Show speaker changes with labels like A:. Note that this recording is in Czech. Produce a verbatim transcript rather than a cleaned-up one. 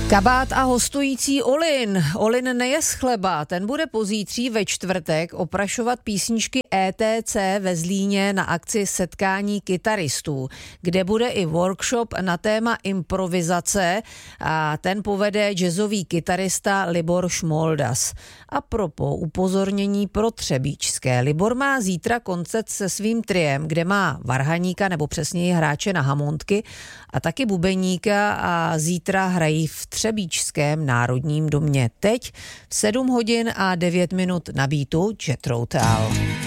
A: Kabát a hostující Olin. Olin nejes chleba, ten bude pozítří ve čtvrtek oprašovat písničky E T C ve Zlíně na akci Setkání kytaristů, kde bude i workshop na téma improvizace a ten povede jazzový kytarista Libor Šmoldas. A propo upozornění pro třebíčské. Libor má zítra koncert se svým triem, kde má varhaníka nebo přesněji hráče na hamontky a taky bubeníka a zítra hrají v Třebíčském národním domě. Teď v sedm hodin a devět minut na beatu Jethro Tull.